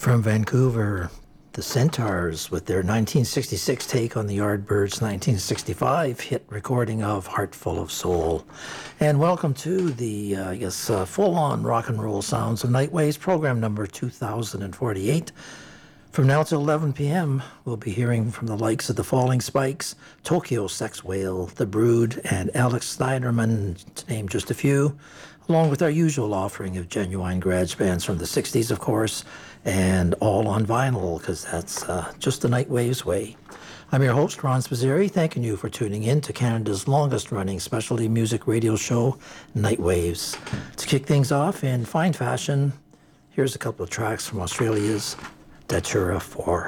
From Vancouver, the Centaurs with their 1966 take on the Yardbirds' 1965 hit recording of Heart Full of Soul. And welcome to the, full-on rock and roll sounds of Nightwaves, program number 2048. From now till 11 p.m., we'll be hearing from the likes of the Falling Spikes, Tokyo Sex Whale, The Brood, and Alex Snyderman, to name just a few, along with our usual offering of genuine garage bands from the 60s, of course, and all on vinyl, because that's just the Nightwaves way. I'm your host, Ron Spazzeri, thanking you for tuning in to Canada's longest-running specialty music radio show, Nightwaves. To kick things off in fine fashion, here's a couple of tracks from Australia's Datura 4.